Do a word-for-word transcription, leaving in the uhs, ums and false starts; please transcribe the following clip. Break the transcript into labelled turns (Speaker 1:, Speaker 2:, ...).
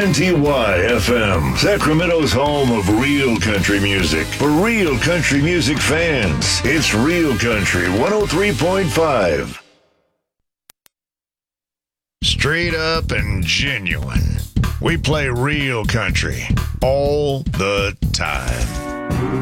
Speaker 1: N T Y F M, Sacramento's home of real country music. For real country music fans, it's Real Country one oh three point five. Straight up and genuine. We play real country all the time.